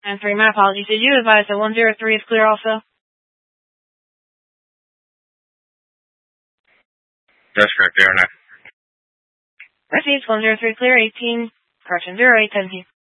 And 3, my apologies. Did you advise that 103 is clear also? That's correct, Aaron. Received 103 clear, 18, correction 08, 17.